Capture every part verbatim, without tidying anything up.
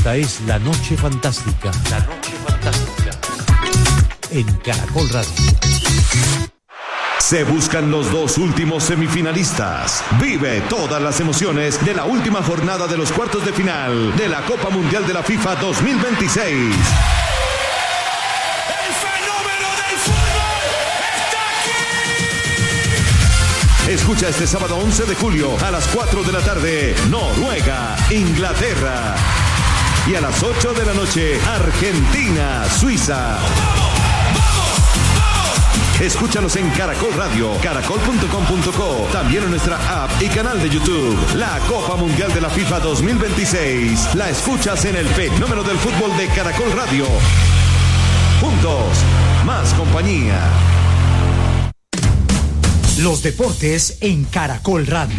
Esta es La Noche Fantástica. La Noche Fantástica. En Caracol Radio. Se buscan los dos últimos semifinalistas. Vive todas las emociones de la última jornada de los cuartos de final de la Copa Mundial de la FIFA dos mil veintiséis. Escucha este sábado once de julio a las cuatro de la tarde, Noruega, Inglaterra. Y a las ocho de la noche, Argentina, Suiza. Escúchanos en Caracol Radio, caracol punto com punto co, también en nuestra app y canal de YouTube. La Copa Mundial de la FIFA dos mil veintiséis. La escuchas en el fenómeno del fútbol de Caracol Radio. Juntos, más compañía. Los deportes en Caracol Radio.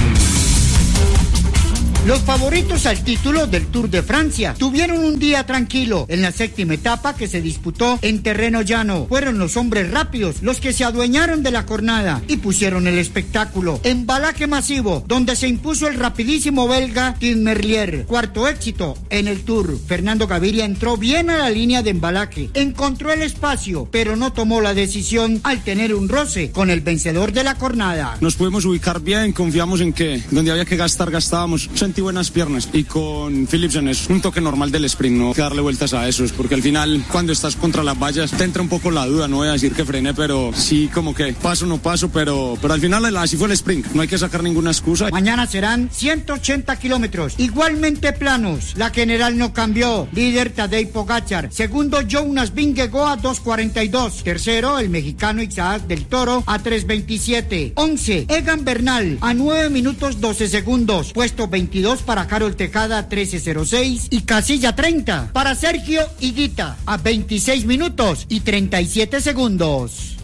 Los favoritos al título del Tour de Francia tuvieron un día tranquilo en la séptima etapa que se disputó en terreno llano. Fueron los hombres rápidos los que se adueñaron de la jornada y pusieron el espectáculo. Embalaje masivo, donde se impuso el rapidísimo belga Tim Merlier. Cuarto éxito en el Tour. Fernando Gaviria entró bien a la línea de embalaje. Encontró el espacio, pero no tomó la decisión al tener un roce con el vencedor de la jornada. Nos pudimos ubicar bien, confiamos en que donde había que gastar, gastábamos. Sentí buenas piernas y con Philipsen es un toque normal del sprint, no hay que darle vueltas a eso, porque al final cuando estás contra las vallas te entra un poco la duda, no voy a decir que frené, pero sí como que paso no paso, pero, pero al final así fue el sprint, no hay que sacar ninguna excusa. Mañana serán ciento ochenta kilómetros, igualmente planos. La general no cambió, líder Tadej Pogačar, segundo Jonas Vingegaard a dos cuarenta y dos, tercero el mexicano Isaac del Toro a tres veintisiete, once Egan Bernal a nueve minutos doce segundos, puesto veintidós para Carol Tejada a trece cero seis y casilla treinta para Sergio Higuita a veintiséis minutos y treinta y siete segundos.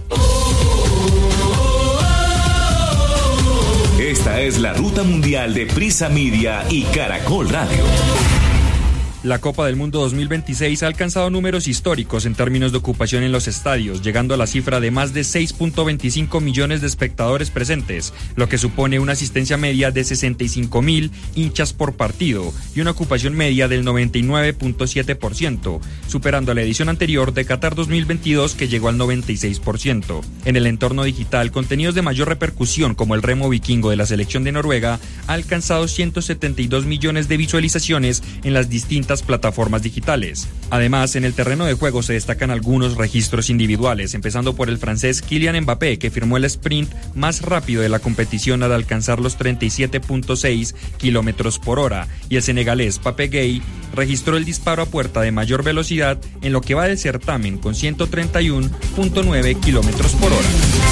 Esta es la ruta mundial de Prisa Media y Caracol Radio. La Copa del Mundo dos mil veintiséis ha alcanzado números históricos en términos de ocupación en los estadios, llegando a la cifra de más de seis punto veinticinco millones de espectadores presentes, lo que supone una asistencia media de sesenta y cinco mil hinchas por partido y una ocupación media del noventa y nueve punto siete por ciento, superando a la edición anterior de Qatar dos mil veintidós que llegó al noventa y seis por ciento. En el entorno digital, contenidos de mayor repercusión como el remo vikingo de la selección de Noruega ha alcanzado ciento setenta y dos millones de visualizaciones en las distintas plataformas digitales. Además, en el terreno de juego se destacan algunos registros individuales, empezando por el francés Kylian Mbappé, que firmó el sprint más rápido de la competición al alcanzar los treinta y siete punto seis kilómetros por hora, y el senegalés Pape Gueye registró el disparo a puerta de mayor velocidad en lo que va del certamen con ciento treinta y uno punto nueve kilómetros por hora.